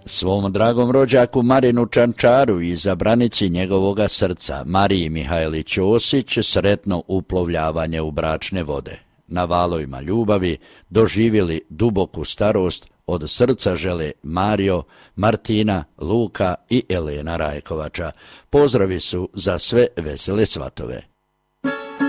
Svom dragom rođaku Marinu Čančaru i zabranici njegovoga srca Mariji Mihajli Ćosić sretno uplovljavanje u bračne vode. Na valovima ljubavi doživjeli duboku starost, od srca žele Mario, Martina, Luka i Elena Rajkovača. Pozdravi su za sve vesele svatove.